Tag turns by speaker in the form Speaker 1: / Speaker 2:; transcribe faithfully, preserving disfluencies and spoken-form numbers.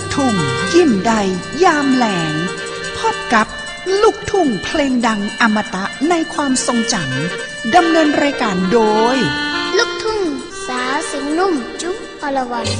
Speaker 1: ทุ่งยิ้มใดยามแหลงพบกับลูกทุ่งเพลงดังอมตะในความทรงจำดำเนินรายการโดย
Speaker 2: ลูกทุ่งสาวเสียงนุ่มจุ๊บอรวรรณ